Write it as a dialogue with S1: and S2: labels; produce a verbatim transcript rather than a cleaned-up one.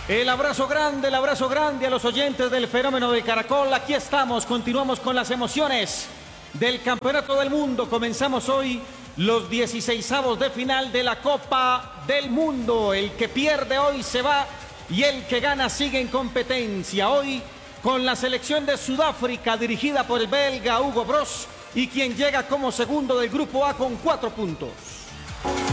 S1: El abrazo grande, el abrazo grande a los oyentes del Fenómeno de Caracol. Aquí estamos, continuamos con las emociones del Campeonato del Mundo. Comenzamos hoy los dieciseisavos de final de la Copa del Mundo. El que pierde hoy se va y el que gana sigue en competencia. Hoy con la selección de Sudáfrica dirigida por el belga Hugo Broos y quien llega como segundo del Grupo A con cuatro puntos.